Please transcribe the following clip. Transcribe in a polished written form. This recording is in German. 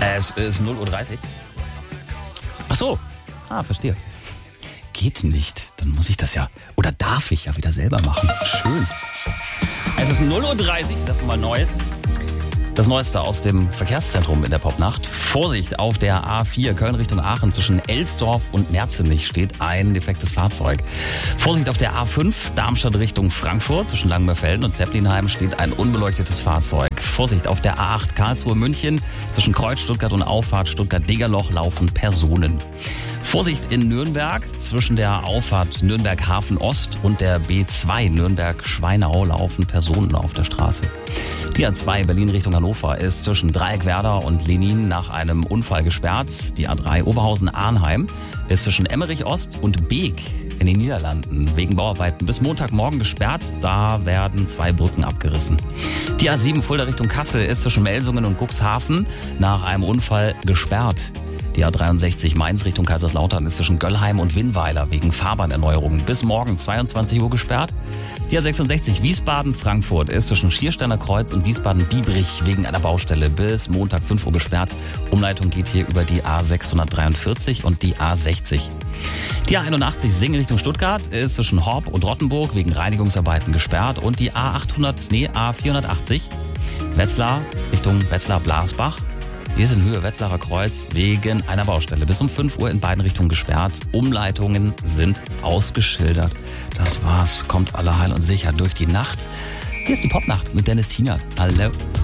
Es ist 0:30 Uhr. Ach so. Verstehe. Geht nicht. Dann muss ich das ja, oder darf ich ja wieder selber machen. Schön. Es ist 0:30 Uhr, das ist mal Neues. Das Neueste aus dem Verkehrszentrum in der Popnacht. Vorsicht, auf der A4 Köln Richtung Aachen zwischen Elsdorf und Merzenich steht ein defektes Fahrzeug. Vorsicht, auf der A5 Darmstadt Richtung Frankfurt zwischen Langenbergfelden und Zeppelinheim steht ein unbeleuctetes Fahrzeug. Vorsicht, auf der A8 Karlsruhe München zwischen Kreuz Stuttgart und Auffahrt Stuttgart-Degerloch laufen Personen. Vorsicht in Nürnberg zwischen der Auffahrt Nürnberg-Hafen Ost und der B2 Nürnberg-Schweinau laufen Personen auf der Straße. Die A2 Berlin Richtung Hannover ist zwischen Dreieckwerder und Lenin nach einem Unfall gesperrt. Die A3 Oberhausen-Arnheim ist zwischen Emmerich Ost und Beek in den Niederlanden wegen Bauarbeiten bis Montagmorgen gesperrt. Da werden 2 Brücken abgerissen. Die A7 Fulda Richtung Kassel ist zwischen Melsungen und Cuxhaven nach einem Unfall gesperrt. Die A63 Mainz Richtung Kaiserslautern ist zwischen Göllheim und Winnweiler wegen Fahrbahnerneuerungen bis morgen 22 Uhr gesperrt. Die A66 Wiesbaden-Frankfurt ist zwischen Schiersteiner Kreuz und Wiesbaden-Biebrich wegen einer Baustelle bis Montag 5 Uhr gesperrt. Umleitung geht hier über die A643 und die A60. Die A81 Singen Richtung Stuttgart ist zwischen Horb und Rottenburg wegen Reinigungsarbeiten gesperrt. Und die A480 Wetzlar Richtung Wetzlar-Blasbach. Hier ist in Höhe Wetzlarer Kreuz wegen einer Baustelle bis um 5 Uhr in beiden Richtungen gesperrt. Umleitungen sind ausgeschildert. Das war's. Kommt alle heil und sicher durch die Nacht. Hier ist die Popnacht mit Dennis Tienert. Hallo.